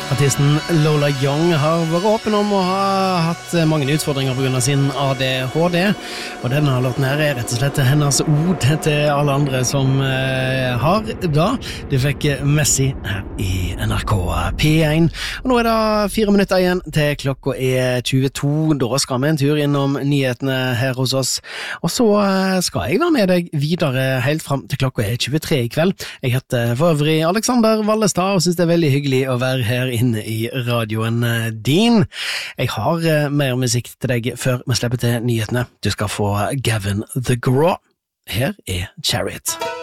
Artisten Lola Young har vært åpen om å ha hatt mange utfordringer på grunn av sin ADHD, og denne låten her rett og slett hennes ord til alle andre som har da. Du fikk Messi her i NRK P1, og nå det 4 minutter igjen til klokka 22. Da skal vi en tur innom nyhetene her hos oss, og så skal jeg være med deg videre helt frem til klokka 23 i kveld. Jeg heter for øvrig Alexander Vallestad og synes det veldig hyggelig å være her inne i radioen din. Jeg har mer musikk til deg før vi slipper til nyhetene. Du skal få Gavin the Graw. Her Chariot.